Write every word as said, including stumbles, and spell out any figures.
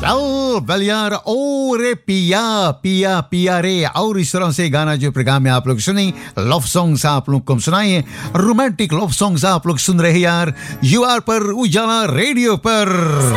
Well well यार, ओ रे पिया पिया पिया रे, और इस तरह से गाना जो प्रोग्राम में आप लोग सुने, लव सॉन्ग्स आप लोग को सुनाए, रोमांटिक लव सॉन्ग्स आप लोग सुन रहे यार, यू आर पर उजाला रेडियो पर।